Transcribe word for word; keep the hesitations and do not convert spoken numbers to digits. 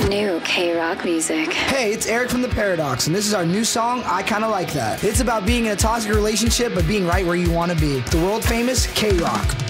New K-Rock music. Hey, it's Eric from The Paradox, and this is our new song, I Kinda Like That. It's about being in a toxic relationship, but being right where you want to be. The world famous K-Rock.